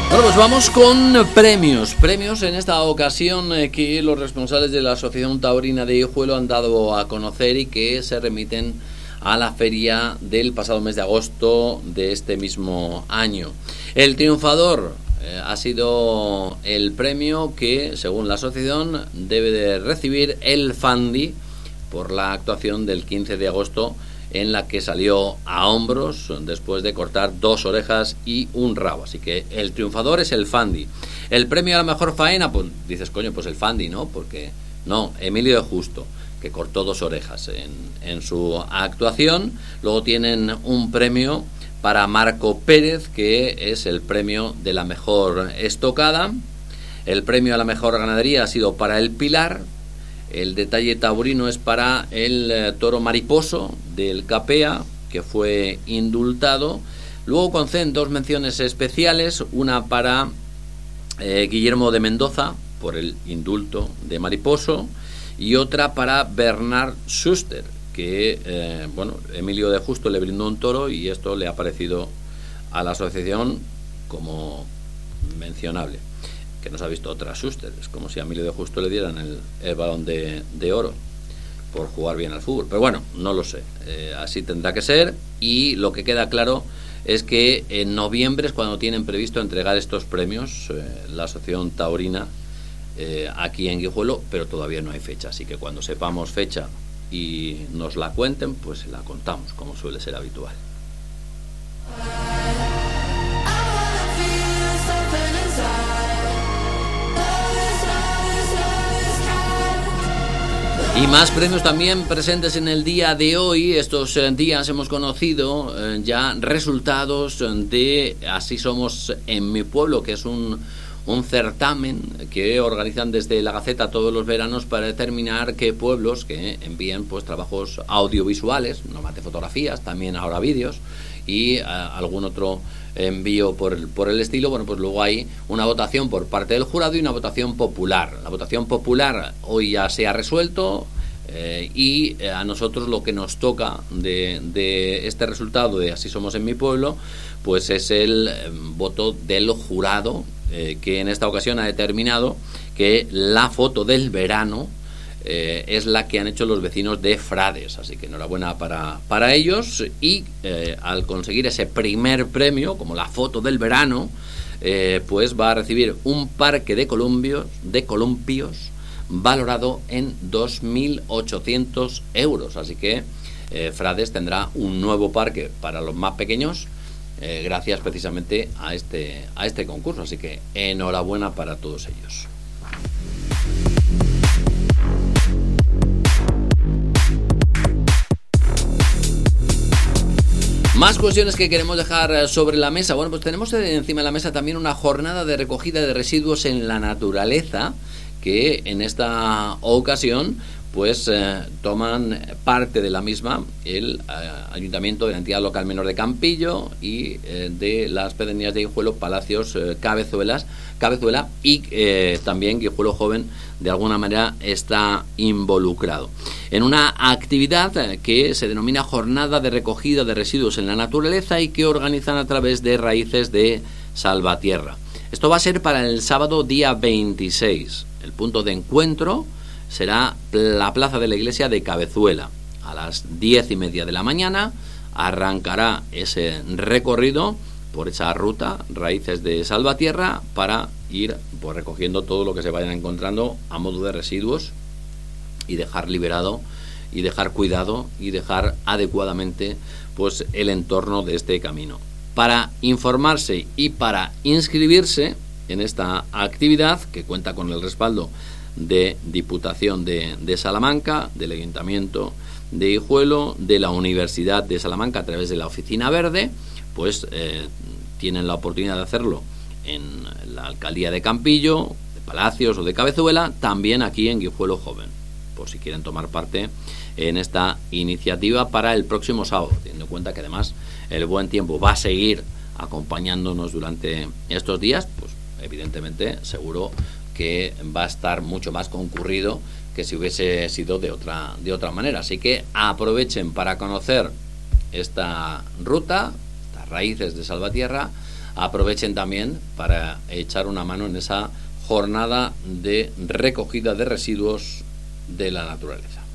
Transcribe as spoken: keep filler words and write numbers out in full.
Bueno, pues vamos con premios. Premios en esta ocasión eh, que los responsables de la Asociación Taurina de Guijuelo han dado a conocer y que se remiten a la feria del pasado mes de agosto de este mismo año. El triunfador eh, ha sido el premio que, según la asociación, debe de recibir el Fandi por la actuación del quince de agosto, en la que salió a hombros después de cortar dos orejas y un rabo. Así que el triunfador es el Fandi. El premio a la mejor faena, pues dices, coño, pues el Fandi, ¿no? Porque no, Emilio de Justo, que cortó dos orejas en, en su actuación. Luego tienen un premio para Marco Pérez, que es el premio de la mejor estocada. El premio a la mejor ganadería ha sido para el Pilar. El detalle taurino es para el eh, toro mariposo del Capea, que fue indultado. Luego conceden dos menciones especiales, una para eh, Guillermo de Mendoza, por el indulto de mariposo, y otra para Bernard Schuster, que, eh, bueno, Emilio de Justo le brindó un toro y esto le ha parecido a la asociación como mencionable. Que nos ha visto otra Schuster. Es como si a Emilio de Justo le dieran el, el balón de, de oro por jugar bien al fútbol. Pero bueno, no lo sé. Eh, así tendrá que ser. Y lo que queda claro es que en noviembre es cuando tienen previsto entregar estos premios, eh, la Asociación Taurina, eh, aquí en Guijuelo, pero todavía no hay fecha. Así que cuando sepamos fecha y nos la cuenten, pues la contamos, como suele ser habitual. Y más premios también presentes en el día de hoy. Estos eh, días hemos conocido eh, ya resultados de Así Somos en Mi Pueblo, que es un, un certamen que organizan desde la Gaceta todos los veranos para determinar qué pueblos que envíen pues trabajos audiovisuales, normalmente fotografías, también ahora vídeos y eh, algún otro envío por el, por el estilo. Bueno, pues luego hay una votación por parte del jurado y una votación popular. La votación popular hoy ya se ha resuelto eh, y eh, a nosotros lo que nos toca de, de este resultado de Así Somos en Mi Pueblo, pues es el eh, voto del jurado, eh, que en esta ocasión ha determinado que la foto del verano Eh, es la que han hecho los vecinos de Frades, así que enhorabuena para, para ellos. Y eh, al conseguir ese primer premio, como la foto del verano, eh, pues va a recibir un parque de columpios, de columpios valorado en dos mil ochocientos euros, así que eh, Frades tendrá un nuevo parque para los más pequeños, eh, gracias precisamente a este, a este concurso, así que enhorabuena para todos ellos. Más cuestiones que queremos dejar sobre la mesa. Bueno, pues tenemos encima de la mesa también una jornada de recogida de residuos en la naturaleza, que en esta ocasión pues eh, toman parte de la misma el eh, Ayuntamiento de la entidad local menor de Campillo y eh, de las pedanías de Guijuelo, Palacios, eh, Cabezuelas, Cabezuela y eh, también Guijuelo Joven de alguna manera está involucrado en una actividad que se denomina Jornada de Recogida de Residuos en la Naturaleza y que organizan a través de Raíces de Salvatierra. Esto va a ser para el sábado día veintiséis. El punto de encuentro será la plaza de la iglesia de Cabezuela. A las diez y media de la mañana arrancará ese recorrido por esa ruta Raíces de Salvatierra para ir pues, recogiendo todo lo que se vayan encontrando a modo de residuos y dejar liberado y dejar cuidado y dejar adecuadamente pues el entorno de este camino. Para informarse y para inscribirse en esta actividad, que cuenta con el respaldo de Diputación de, de Salamanca, del Ayuntamiento de Guijuelo, de la Universidad de Salamanca a través de la Oficina Verde, pues eh, tienen la oportunidad de hacerlo en la Alcaldía de Campillo, de Palacios o de Cabezuela, también aquí en Guijuelo Joven, por si quieren tomar parte en esta iniciativa para el próximo sábado, teniendo en cuenta que además el buen tiempo va a seguir acompañándonos durante estos días, pues evidentemente seguro que va a estar mucho más concurrido que si hubiese sido de otra, de otra manera. Así que aprovechen para conocer esta ruta, estas Raíces de Salvatierra, aprovechen también para echar una mano en esa jornada de recogida de residuos de la naturaleza.